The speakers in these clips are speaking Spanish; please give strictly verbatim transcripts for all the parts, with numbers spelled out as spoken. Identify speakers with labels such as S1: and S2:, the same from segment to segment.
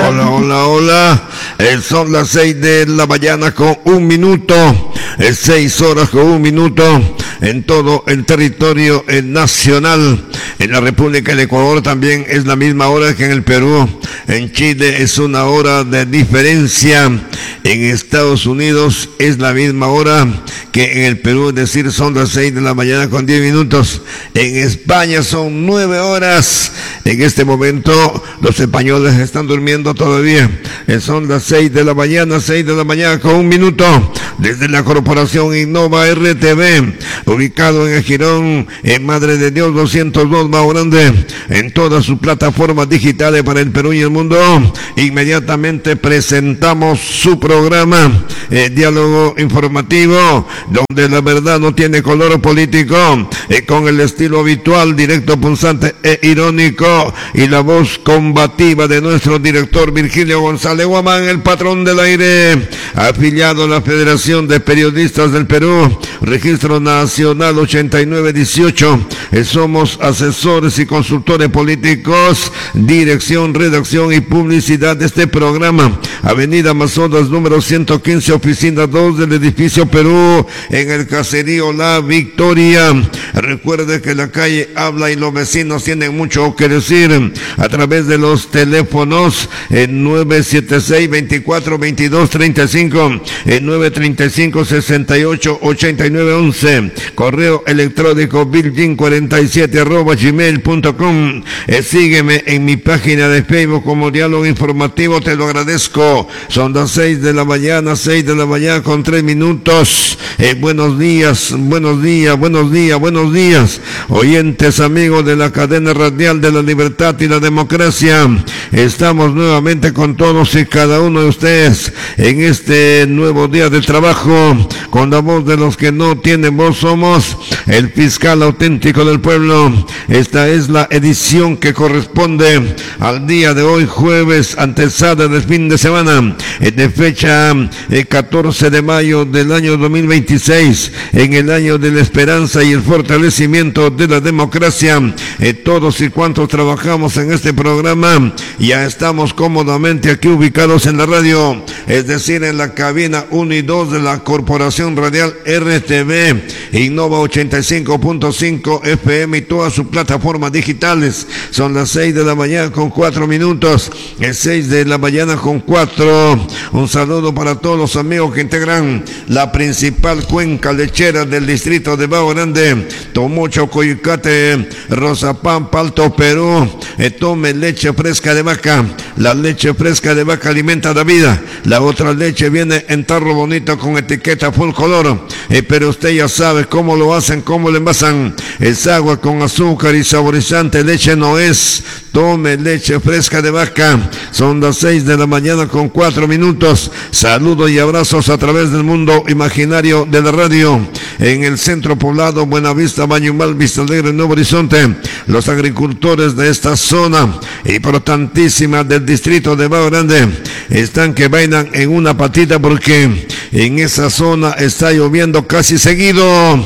S1: Hola, hola, hola. Eh, son las seis de la mañana con un minuto. Eh, seis horas con un minuto en todo el territorio eh, nacional. En la República del Ecuador también es la misma hora que en el Perú. En Chile es una hora de diferencia. En Estados Unidos es la misma hora que en el Perú, es decir, son las seis de la mañana con diez minutos. En España son nueve horas. En este momento los españoles están durmiendo todavía. Son las seis de la mañana, seis de la mañana con un minuto. Desde la Corporación Innova R T V, ubicado en el Jirón, en Madre de Dios doscientos dos, Bao Grande, en todas sus plataformas digitales para el Perú y el mundo. Inmediatamente presentamos su programa, eh, Diálogo Informativo, donde la verdad no tiene color político, eh, con el estilo habitual, directo, punzante e irónico, y la voz combativa de nuestro director Virgilio González Guamán, el patrón del aire, afiliado a la Federación de Periodistas del Perú, Registro Nacional ochenta y nueve dieciocho. Eh, somos asesores y consultores políticos, dirección, redacción y publicidad de este programa. Avenida Amazonas, número ciento quince, oficina dos del edificio Perú, en el caserío La Victoria. Recuerde que la calle habla y los vecinos tienen mucho que decir a través de los teléfonos en nueve siete seis, veinticuatro, veintidós, treinta y cinco, en nueve treinta y cinco, sesenta y ocho, ochenta y nueve, once, correo electrónico bilgin cuarenta y siete arroba gmail punto com. Eh, sígueme en mi página de Facebook como Diálogo Informativo, te lo agradezco. Son las seis de la mañana, seis de la mañana con tres minutos. Eh, buenos días, buenos días, buenos días, buenos días, oyentes, amigos de la cadena radial de la libertad y la democracia. Estamos nuevamente con todos y cada uno de ustedes en este nuevo día de trabajo, con la voz de los que no tienen voz. Somos el fiscal auténtico del pueblo. Esta es la edición que corresponde al día de hoy, jueves, antesada del fin de semana, de fecha eh, catorce de mayo del año dos mil veintiséis, en el año de la esperanza y el fortalecimiento de la democracia. Eh, todos y cuantos trabajamos en este programa, ya estamos cómodamente aquí ubicados en la radio, es decir, en la cabina uno y dos de la Corporación Radial R T V, Innova ochenta y cinco punto cinco F M y todas sus plataformas digitales. Son las seis de la mañana con cuatro minutos, es seis de la mañana con cuatro. Un saludo para todos los amigos que integran la principal cuenca lechera del distrito de Bao Grande, Tomocho, Coyucate, Rozapampa, Alto Perú. Eh, tome leche fresca de vaca. La leche fresca de vaca alimenta la vida. La otra leche viene en tarro bonito con etiqueta full color, eh, pero usted ya sabe cómo lo hacen, cómo lo envasan. Es agua con azúcar y saborizante, leche no es. Tome leche fresca de vaca. Son las seis de la mañana con cuatro minutos. Saludos y abrazos a través del mundo imaginario de la radio. En el centro poblado, Buenavista, Bañumal, Vista Alegre, Nuevo Horizonte, los agricultores de esta zona importantísima del distrito de Bao Grande están que bailan en una patita, porque en esa zona está lloviendo casi seguido.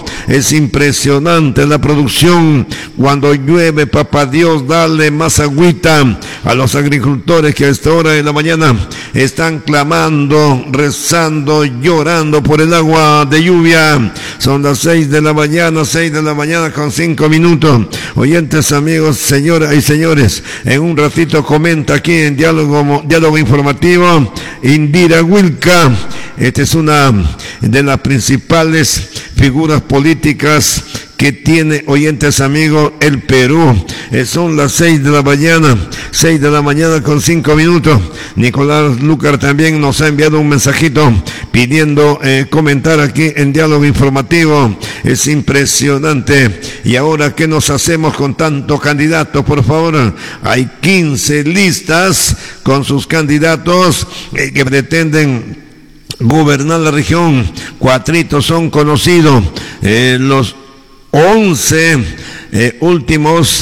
S1: Es impresionante la producción. Cuando llueve, papá Dios, dale más agüita a los agricultores que a esta hora de la mañana están clamando, rezando, llorando por el agua de lluvia. Son las seis de la mañana, seis de la mañana con cinco minutos. Oyentes, amigos, señoras y señores, en un ratito comenta aquí en Diálogo, Diálogo Informativo Indira Wilka. Esta es una de las principales figuras políticas que tiene, oyentes amigos, el Perú. Eh, son las seis de la mañana, seis de la mañana con cinco minutos. Nicolás Lucar también nos ha enviado un mensajito pidiendo eh, comentar aquí en Diálogo Informativo. Es impresionante. Y ahora, ¿qué nos hacemos con tanto candidato? Por favor, hay quince listas con sus candidatos eh, que pretenden gobernar la región. Cuatritos son conocidos. Eh, los once eh, últimos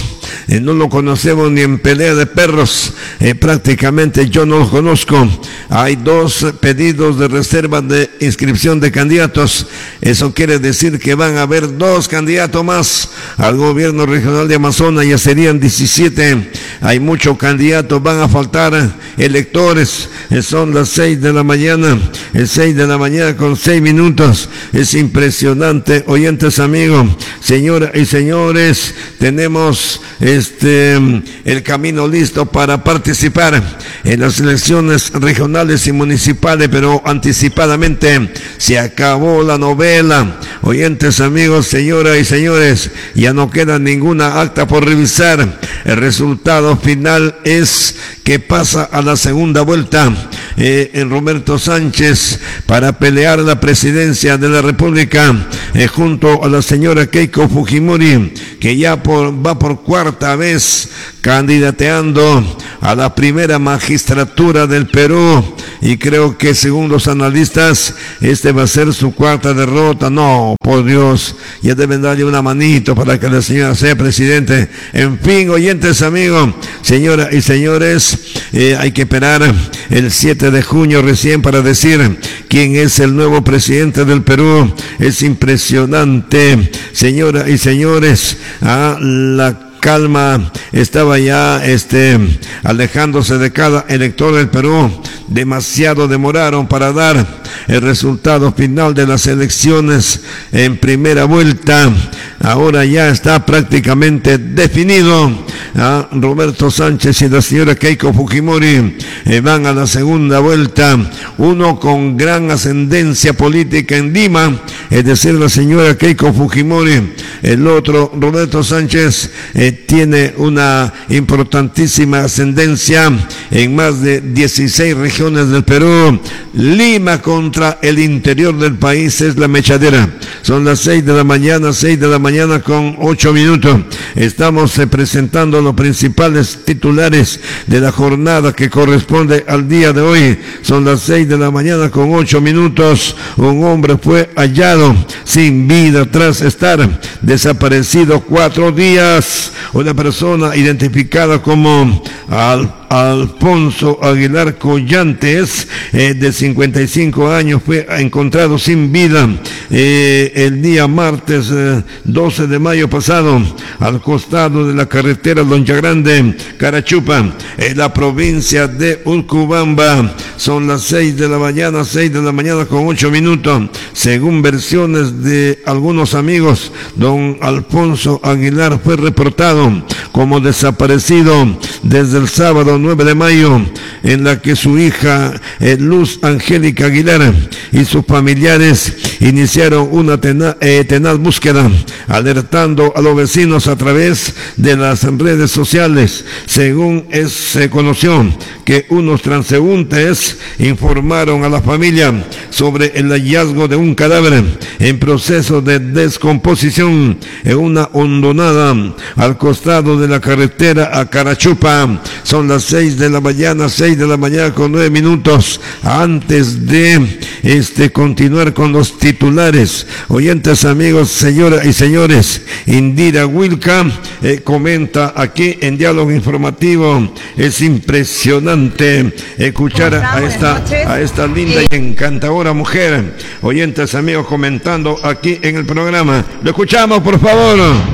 S1: eh, no lo conocemos ni en pelea de perros, eh, prácticamente yo no lo conozco. Hay dos pedidos de reserva de inscripción de candidatos, eso quiere decir que van a haber dos candidatos más al gobierno regional de Amazonas, ya serían diecisiete, hay muchos candidatos, van a faltar electores, eh, son las seis de la mañana, el seis de la mañana con seis minutos, es impresionante, oyentes amigos, señoras y señores, tenemos este el camino listo para participar en las elecciones regionales y municipales, pero anticipadamente se acabó la novela, oyentes amigos, señoras y señores, ya no queda ninguna acta por revisar, el resultado final es que pasa a la segunda vuelta eh, en Roberto Sánchez para pelear la presidencia de la República eh, junto a la señora Keiko Fujimori, que ya por, va por cuarta vez candidateando a la primera magistratura del Perú, y creo que según los analistas este va a ser su cuarta derrota. No, por Dios, ya deben darle una manito para que la señora sea presidente. En fin, oyentes amigos, señoras y señores, eh, hay que esperar el siete de junio recién para decir quién es el nuevo presidente del Perú. Es impresionante, señoras y señores, a la calma estaba ya este alejándose de cada elector del Perú. Demasiado demoraron para dar el resultado final de las elecciones en primera vuelta. Ahora ya está prácticamente definido. ¿Ah? Roberto Sánchez y la señora Keiko Fujimori eh, van a la segunda vuelta, uno con gran ascendencia política en Lima, es decir, la señora Keiko Fujimori, el otro, Roberto Sánchez, eh, tiene una importantísima ascendencia en más de dieciséis regiones del Perú. Lima contra el interior del país es la mechadera. Son las seis de la mañana, seis de la mañana con ocho minutos. Estamos eh, presentando los principales titulares de la jornada que corresponde al día de hoy. Son las seis de la mañana con ocho minutos. Un hombre fue hallado sin vida tras estar desaparecido cuatro días. Una persona identificada como Al Alfonso Aguilar Collantes, eh, de cincuenta y cinco años, fue encontrado sin vida eh, el día martes eh, doce de mayo pasado, al costado de la carretera Loncha Grande, Carachupa, en la provincia de Urcubamba. Son las seis de la mañana, seis de la mañana con ocho minutos. Según versiones de algunos amigos, don Alfonso Aguilar fue reportado como desaparecido desde el sábado nueve de mayo, en la que su hija eh, Luz Angélica Aguilar y sus familiares iniciaron una tenaz, eh, tenaz búsqueda, alertando a los vecinos a través de las redes sociales. Según es, se conoció que unos transeúntes informaron a la familia sobre el hallazgo de un cadáver en proceso de descomposición en una hondonada al costado de la carretera a Carachupa. Son las seis de la mañana, seis de la mañana con nueve minutos. Antes de este continuar con los titulares, oyentes amigos, señoras y señores, Indira Wilca eh, comenta aquí en Diálogo Informativo. Es impresionante escuchar a esta, a esta linda y encantadora mujer. Oyentes amigos comentando aquí en el programa. Lo escuchamos, por favor.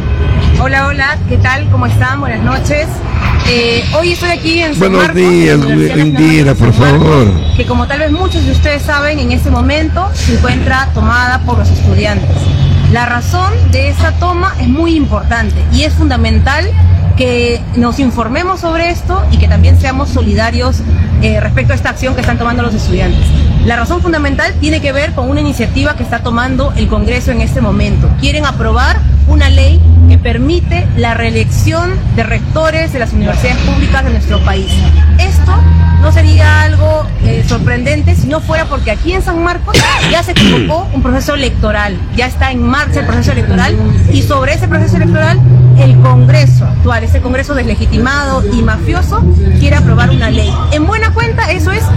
S2: Hola, hola, ¿qué tal? ¿Cómo están? Buenas noches. Eh, hoy estoy aquí en San
S1: Buenos
S2: Marcos,
S1: días, Indira, por favor.
S2: Que como tal vez muchos de ustedes saben, en este momento se encuentra tomada por los estudiantes. La razón de esa toma es muy importante y es fundamental que nos informemos sobre esto y que también seamos solidarios eh, respecto a esta acción que están tomando los estudiantes. La razón fundamental tiene que ver con una iniciativa que está tomando el Congreso en este momento. Quieren aprobar una ley que permite la reelección de rectores de las universidades públicas de nuestro país. Esto no sería algo eh, sorprendente si no fuera porque aquí en San Marcos ya se convocó un proceso electoral, ya está en marcha el proceso electoral, y sobre ese proceso electoral el Congreso actual, ese Congreso deslegitimado y mafioso, quiere aprobar una ley. En buena cuenta eso es inter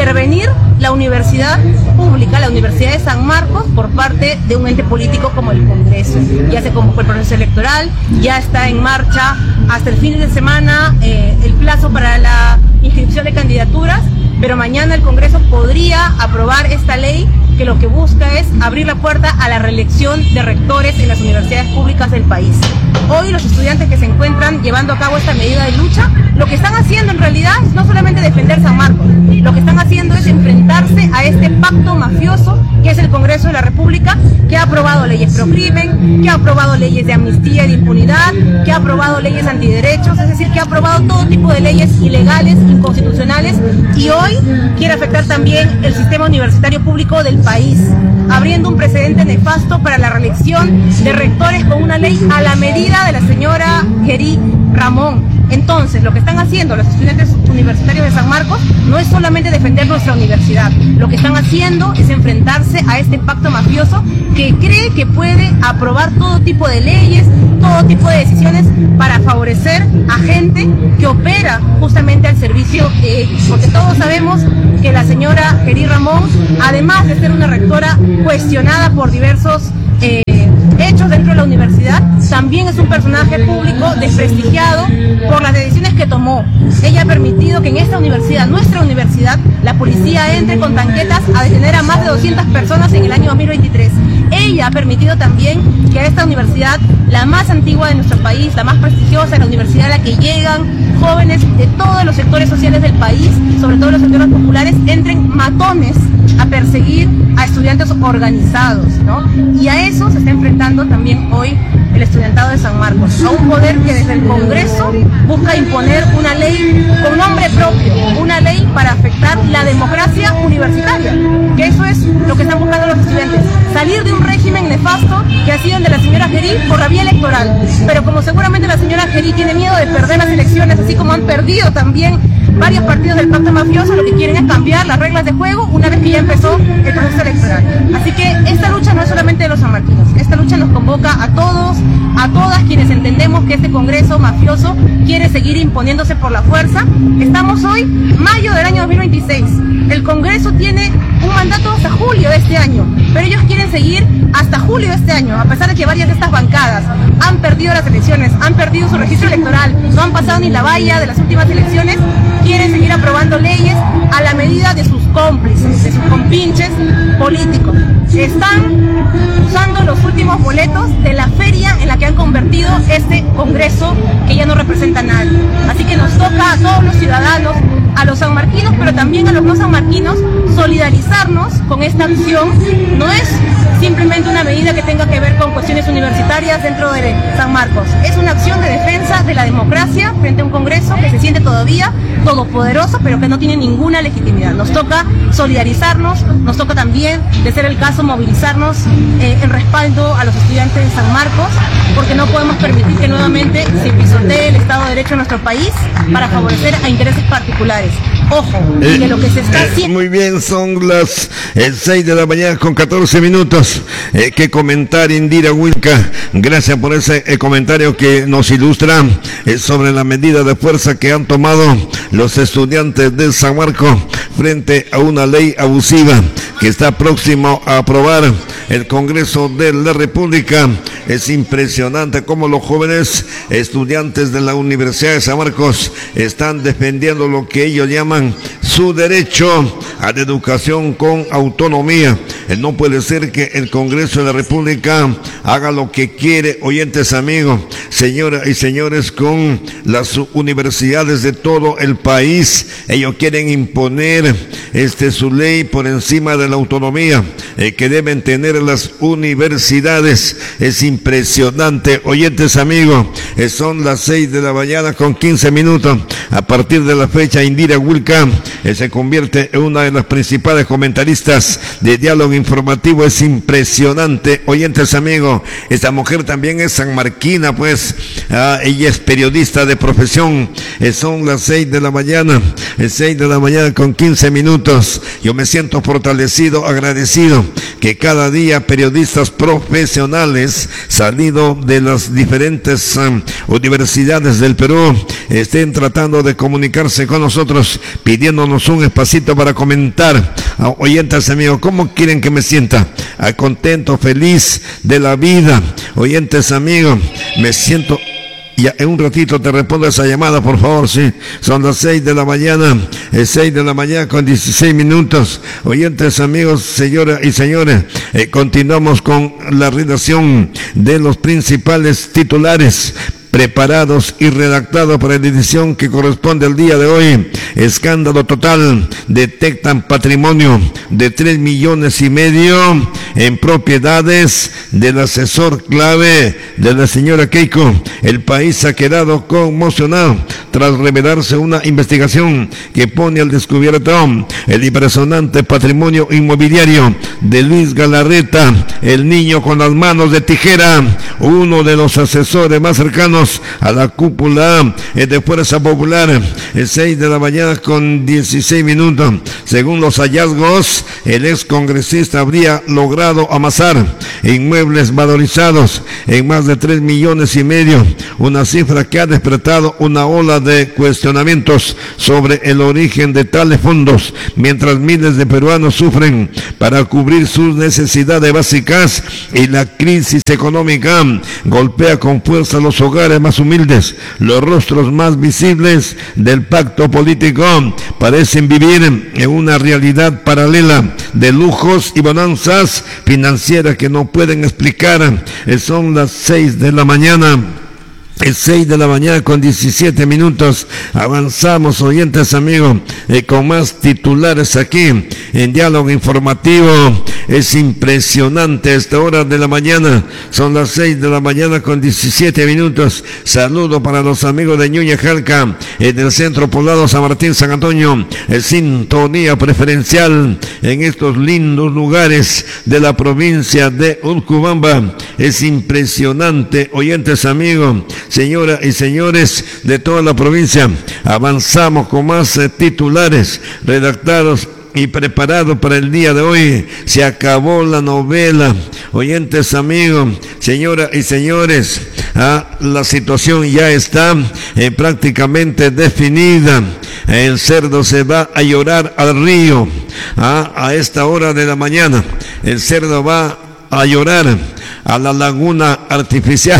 S2: intervenir la universidad pública, la Universidad de San Marcos, por parte de un ente político como el Congreso. Ya se convocó el proceso electoral, ya está en marcha hasta el fin de semana eh, el plazo para la inscripción de candidaturas, pero mañana el Congreso podría aprobar esta ley que lo que busca es abrir la puerta a la reelección de rectores en las universidades públicas del país. Hoy los estudiantes que se encuentran llevando a cabo esta medida de lucha, lo que están haciendo en realidad es no solamente defender San Marcos, lo que están haciendo es enfrentarse a este pacto mafioso que es el Congreso de la República, que ha aprobado leyes pro crimen, que ha aprobado leyes de amnistía y de impunidad, que ha aprobado leyes antiderechos, es decir, que ha aprobado todo tipo de leyes ilegales, inconstitucionales, y hoy quiere afectar también el sistema universitario público del país, abriendo un precedente nefasto para la reelección de rectores con una ley a la medida de la señora Gerí Ramón. Entonces, lo que están haciendo los estudiantes universitarios de San Marcos no es solamente defender nuestra universidad, lo que están haciendo es enfrentarse a este pacto mafioso que cree que puede aprobar todo tipo de leyes, todo tipo de decisiones para favorecer a gente que opera justamente al servicio de ellos, porque todos sabemos que la señora Gerí Ramón, además de ser una rectora cuestionada por diversos eh, hechos dentro de la universidad, también es un personaje público desprestigiado por las decisiones que tomó. Ella ha permitido que en esta universidad, nuestra universidad, la policía entre con tanquetas a detener a más de doscientas personas en el año dos mil veintitrés. Ella ha permitido también que a esta universidad, la más antigua de nuestro país, la más prestigiosa, la universidad a la que llegan jóvenes de todos los sectores sociales del país, sobre todo los sectores populares, entren matones a perseguir a estudiantes organizados, ¿no? Y a eso se está enfrentando también hoy el estudiantado de San Marcos, a un poder que desde el Congreso busca imponer una ley con nombre propio, una ley para afectar la democracia universitaria, que eso es lo que están buscando los estudiantes, salir de un régimen nefasto que ha sido el de la señora Gerí por la vía electoral, pero como seguramente la señora Gerí tiene miedo de perder las elecciones, así como han perdido también varios partidos del pacto mafioso, lo que quieren es cambiar las reglas de juego una vez que ya empezó el proceso electoral. Así que esta lucha no es solamente de los sanmarquinos, esta lucha nos convoca a todos, a todas quienes entendemos que este Congreso mafioso quiere seguir imponiéndose por la fuerza. Estamos hoy, mayo del año dos mil veintiséis, el Congreso tiene un mandato hasta julio de este año, pero ellos quieren seguir hasta julio de este año, a pesar de que varias de estas bancadas han perdido las elecciones, han perdido su registro electoral, no han pasado ni la valla de las últimas elecciones, quieren seguir aprobando leyes a la medida de sus cómplices, de sus compinches políticos. Están usando los últimos boletos de la feria en la que han convertido este Congreso que ya no representa a nadie. Así que nos toca a todos los ciudadanos, a los sanmarquinos, pero también a los no sanmarquinos, solidarizarnos con esta acción. No es simplemente una medida que tenga que ver con cuestiones universitarias dentro de San Marcos. Es una acción de defensa de la democracia frente a un Congreso que se siente todavía todopoderoso, pero que no tiene ninguna legitimidad. Nos toca solidarizarnos, nos toca también, de ser el caso, movilizarnos eh, en respaldo a los estudiantes de San Marcos, porque no podemos permitir que nuevamente se pisotee el Estado de Derecho en nuestro país para favorecer a intereses particulares. Ojo, eh, que lo que se está haciendo...
S1: Eh, muy bien, son las eh, seis de la mañana con catorce minutos. Eh, ¿Qué comentar, Indira Wilca? Gracias por ese eh, comentario que nos ilustra eh, sobre la medida de fuerza que han tomado los estudiantes de San Marcos frente a una ley abusiva que está próximo a aprobar el Congreso de la República. Es impresionante cómo los jóvenes estudiantes de la Universidad de San Marcos están defendiendo lo que ellos llaman su derecho a la educación con autonomía. No puede ser que el Congreso de la República haga lo que quiere, oyentes amigos, señoras y señores, con las universidades de todo el país. Ellos quieren imponer este su ley por encima de la autonomía eh, que deben tener las universidades. Es impresionante, oyentes amigos. Eh, son las seis de la mañana con quince minutos. A partir de la fecha, Indira Wilca eh, se convierte en una de las principales comentaristas de Diálogo Informativo. Es impresionante, oyentes amigos. Esta mujer también es sanmarquina, pues ah, ella es periodista de profesión. Eh, son las seis de la mañana, eh, seis de la mañana con quince minutos. minutos. Yo me siento fortalecido, agradecido que cada día periodistas profesionales salidos de las diferentes um, universidades del Perú estén tratando de comunicarse con nosotros, pidiéndonos un espacito para comentar. Ah, oyentes amigos, ¿cómo quieren que me sienta? Ah, contento, feliz de la vida. Oyentes amigos, me siento... Ya en un ratito te respondo esa llamada, por favor, sí. Son las seis de la mañana, es seis de la mañana con dieciséis minutos. Oyentes, amigos, señoras y señores, eh, continuamos con la redacción de los principales titulares preparados y redactados para la edición que corresponde al día de hoy. Escándalo total. Detectan patrimonio de tres millones y medio en propiedades del asesor clave de la señora Keiko. El país ha quedado conmocionado tras revelarse una investigación que pone al descubierto el impresionante patrimonio inmobiliario de Luis Galarreta, el niño con las manos de tijera, uno de los asesores más cercanos a la cúpula de Fuerza Popular. El seis de la mañana con dieciséis minutos. Según los hallazgos, el ex congresista habría logrado amasar inmuebles valorizados en más de tres millones y medio, una cifra que ha despertado una ola de cuestionamientos sobre el origen de tales fondos, mientras miles de peruanos sufren para cubrir sus necesidades básicas y la crisis económica golpea con fuerza los hogares más humildes. Los rostros más visibles del pacto político parecen vivir en una realidad paralela de lujos y bonanzas financieras que no pueden explicar. Son las seis de la mañana. Es seis de la mañana con diecisiete minutos. Avanzamos, oyentes amigos, eh, con más titulares aquí en Diálogo Informativo. Es impresionante esta hora de la mañana. Son las seis de la mañana con diecisiete minutos. Saludo para los amigos de Ñuña Jalca, en el Centro Poblado San Martín San Antonio. Es sintonía preferencial en estos lindos lugares de la provincia de Urcubamba. Es impresionante, oyentes amigos, señoras y señores de toda la provincia. Avanzamos con más eh, titulares redactados y preparados para el día de hoy. Se acabó la novela, oyentes amigos, señoras y señores. Ah, la situación ya está eh, prácticamente definida. El cerdo se va a llorar al río. Ah, a esta hora de la mañana el cerdo va a llorar a la laguna artificial.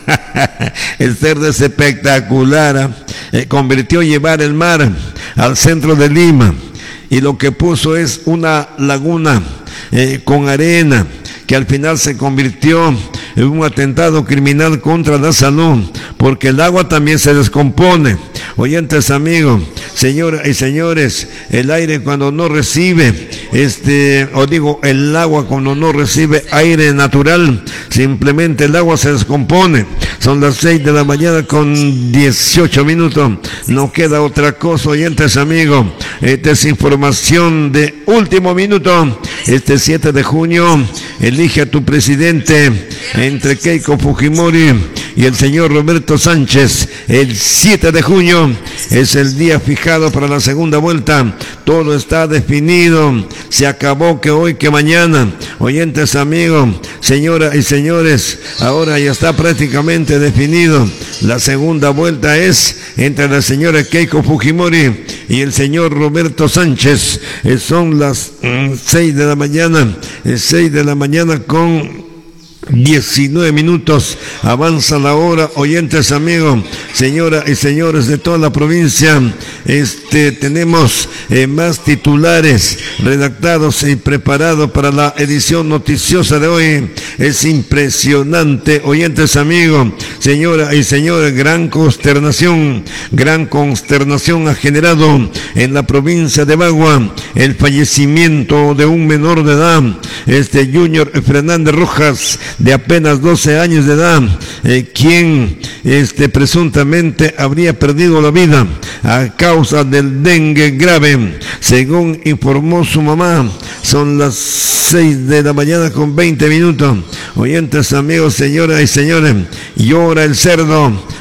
S1: El cerdo es espectacular. Eh, convirtió llevar el mar al centro de Lima, y lo que puso es una laguna eh, con arena, que al final se convirtió en un atentado criminal contra la salud, porque el agua también se descompone. Oyentes amigos, señoras y señores, el aire cuando no recibe, este, o digo, el agua cuando no recibe aire natural, simplemente el agua se descompone. Son las seis de la mañana con dieciocho minutos. No queda otra cosa, oyentes amigos. Esta es información de último minuto. Este siete de junio, elige a tu presidente entre Keiko Fujimori y el señor Roberto Sánchez. El siete de junio es el día fijado para la segunda vuelta. Todo está definido. Se acabó que hoy, que mañana. Oyentes amigos, señoras y señores, ahora ya está prácticamente definido. La segunda vuelta es entre la señora Keiko Fujimori y el señor Roberto Sánchez. Eh, son las mm, seis de la mañana, eh, seis de la mañana con diecinueve minutos. Avanza la hora, oyentes amigos, señoras y señores de toda la provincia. Este tenemos eh, más titulares redactados y preparados para la edición noticiosa de hoy. Es impresionante, oyentes amigos, señoras y señores. Gran consternación, gran consternación ha generado en la provincia de Bagua el fallecimiento de un menor de edad, este Junior Fernández Rojas, de apenas doce años de edad, eh, quien este, presuntamente habría perdido la vida a causa del dengue grave, según informó su mamá. Son las seis de la mañana con veinte minutos. Oyentes amigos, señoras y señores, llora el cerdo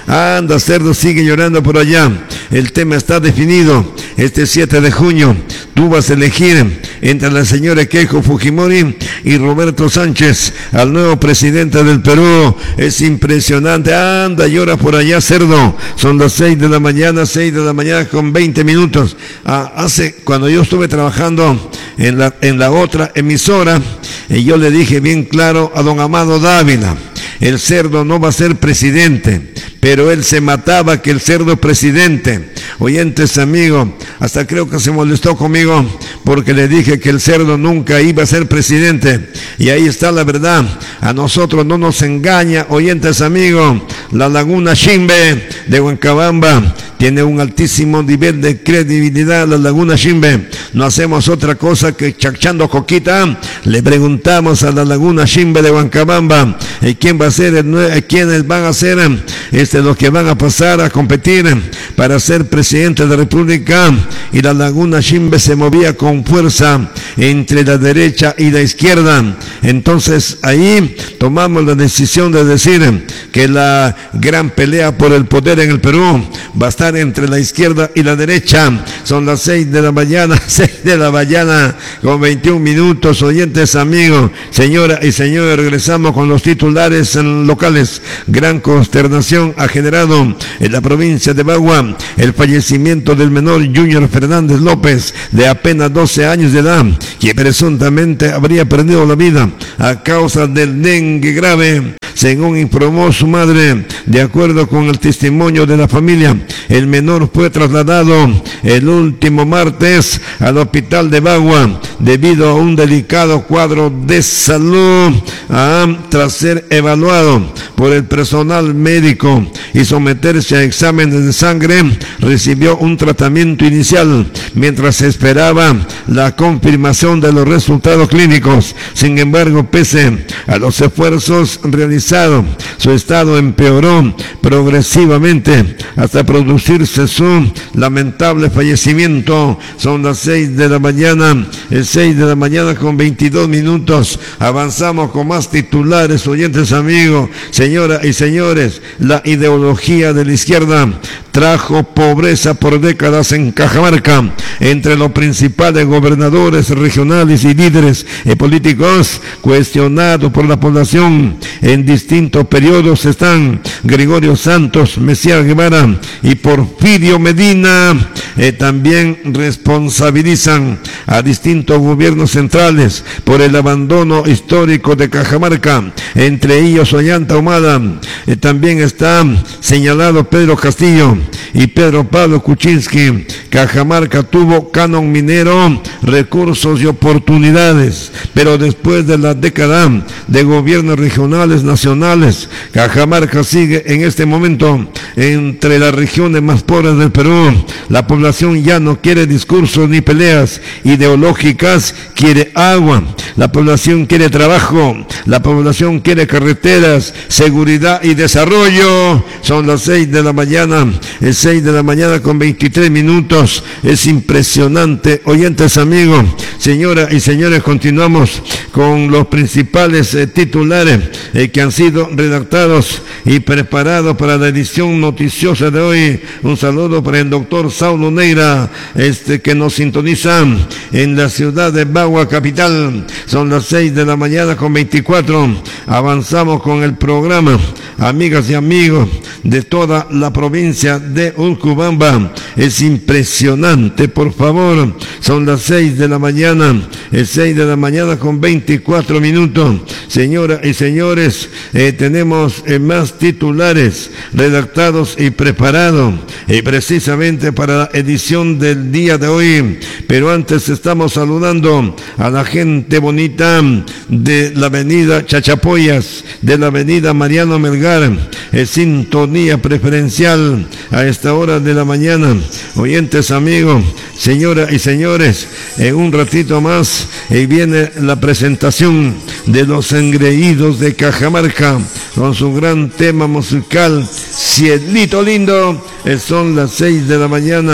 S1: Anda, cerdo, sigue llorando por allá. El tema está definido. Este siete de junio, tú vas a elegir entre la señora Keiko Fujimori y Roberto Sánchez al nuevo presidente del Perú. Es impresionante. Anda, llora por allá, cerdo. Son las seis de la mañana, seis de la mañana con veinte minutos. Ah, hace, cuando yo estuve trabajando en la, en la otra emisora, y yo le dije bien claro a don Amado Dávila, el cerdo no va a ser presidente, pero él se mataba que el cerdo presidente. Oyentes, amigos, hasta creo que se molestó conmigo porque le dije que el cerdo nunca iba a ser presidente. Y ahí está la verdad. A nosotros no nos engaña, oyentes, amigos. La Laguna Shimbe de Huancabamba tiene un altísimo nivel de credibilidad. La Laguna Shimbe, no hacemos otra cosa que chachando coquita. Le preguntamos a la Laguna Shimbe de Huancabamba, ¿quién va a ser el nuevo, quiénes van a ser este, los que van a pasar a competir para ser presidente de la República? Y la Laguna Shimbe se movía con fuerza entre la derecha y la izquierda. Entonces ahí tomamos la decisión de decir que la gran pelea por el poder en el Perú va a estar entre la izquierda y la derecha. Son las seis de la mañana, seis de la mañana con veintiún minutos, oyentes, amigos, señoras y señores. Regresamos con los titulares locales. Gran consternación ha generado en la provincia de Bagua el fallecimiento del menor Junior Fernández López, de apenas doce años de edad, quien presuntamente habría perdido la vida a causa del dengue grave, según informó su madre. De acuerdo con el testimonio de la familia, el menor fue trasladado el último martes al hospital de Bagua debido a un delicado cuadro de salud, ah, tras ser evaluado por el personal médico y someterse a exámenes de sangre. Recibió un tratamiento inicial mientras se esperaba la confirmación de los resultados clínicos. Sin embargo, pese a los esfuerzos realizados, su estado empeoró progresivamente hasta producirse su lamentable fallecimiento. Son las seis de la mañana, el seis de la mañana con veintidós minutos. Avanzamos con más titulares, oyentes, amigos, señoras y señores. La ideología de la izquierda trajo pobreza por décadas en Cajamarca. Entre los principales gobernadores regionales y líderes eh, políticos cuestionados por la población en distintos periodos están Gregorio Santos, Mesías Guevara y Porfirio Medina. Eh, también responsabilizan a distintos gobiernos centrales por el abandono histórico de Cajamarca, entre ellos Ollanta Humala. Eh, también está señalado Pedro Castillo y Pedro Pablo Kuczynski. Cajamarca tuvo canon minero, recursos y oportunidades, pero después de la década de gobiernos regionales nacionales, Cajamarca sigue en este momento entre las regiones más pobres del Perú. La población ya no quiere discursos ni peleas ideológicas, quiere agua. La población quiere trabajo, la población quiere carreteras, seguridad y desarrollo. Son las seis de la mañana, el seis de la mañana con veintitrés minutos. Es impresionante, oyentes, amigos, señoras y señores. Continuamos con los principales eh, titulares eh, que han sido redactados y preparados para la edición noticiosa de hoy. Un saludo para el doctor Saulo Neira, este que nos sintoniza en la ciudad de Bagua, capital. Son las seis de la mañana con veinticuatro. Avanzamos con el programa. Amigas y amigos de toda la provincia de Urubamba, es impresionante, por favor. Son las seis de la mañana, el seis de la mañana con veinticuatro minutos. Señoras y señores, eh, tenemos eh, más titulares redactados y preparados y precisamente para la edición del día de hoy. Pero antes estamos saludando a la gente bonita de la avenida Chachapoyas, de la avenida Mariano Melgar. Es sintonía preferencial a esta hora de la mañana. Oyentes, amigos, señoras y señores, en un ratito más eh, viene la presentación de los engreídos de Cajamarca con su gran tema musical Cielito Lindo. Eh, son las seis de la mañana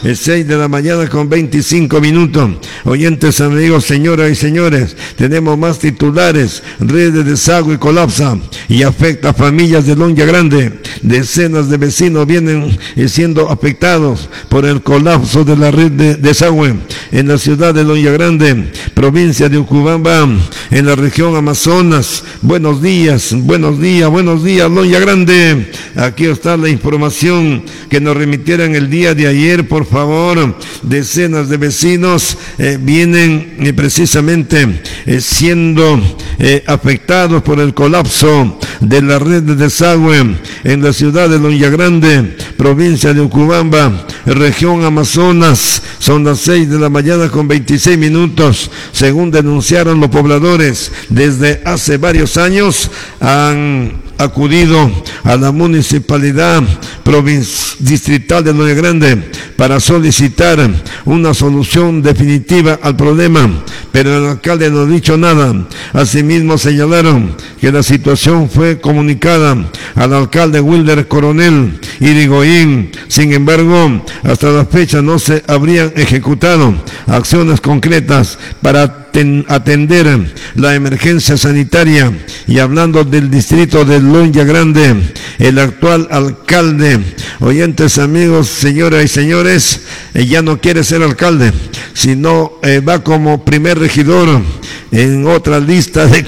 S1: es seis de la mañana con veinticinco minutos. Oyentes, amigos, señoras y señores, tenemos más titulares. Red de desagüe colapsa y afecta a familias de Lonya Grande. Decenas de vecinos vienen siendo afectados por el colapso de la red de desagüe en la ciudad de Lonya Grande, provincia de Ucubamba, en la región Amazonas. Buenos días, buenos días, buenos días, Lonya Grande. Aquí está la información que nos remitieron el día de ayer, por favor. Decenas de vecinos eh, vienen eh, precisamente eh, siendo eh, afectados por el colapso de la red de desagüe en la ciudad de Lonya Grande, provincia de Ucubamba, región Amazonas. Son las seis de la mañana con veintiséis minutos. Según denunciaron los pobladores, desde hace varios años han acudido a la municipalidad distrital de Lonya Grande para solicitar una solución definitiva al problema, pero el alcalde no ha dicho nada. Asimismo señalaron que la situación fue comunicada al alcalde Wilder Coronel Irigoyen. Sin embargo, hasta la fecha no se habrían ejecutado acciones concretas para atender la emergencia sanitaria. Y hablando del distrito de Lonya Grande, el actual alcalde, oyentes, amigos, señoras y señores, eh, ya no quiere ser alcalde, sino eh, va como primer regidor en otra lista de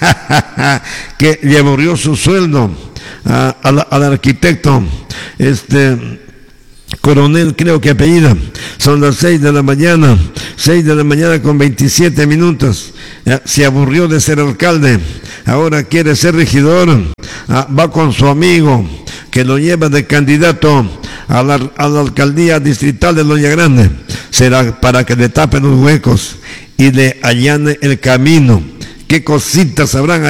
S1: que le aburrió su sueldo a, a la, al arquitecto este Coronel, creo que apellida. Son las seis de la mañana, seis de la mañana con veintisiete minutos. Ya, se aburrió de ser alcalde, ahora quiere ser regidor. Ah, va con su amigo que lo lleva de candidato a la, a la alcaldía distrital de Lonya Grande. Será para que le tapen los huecos y le allane el camino. ¿Qué cositas habrán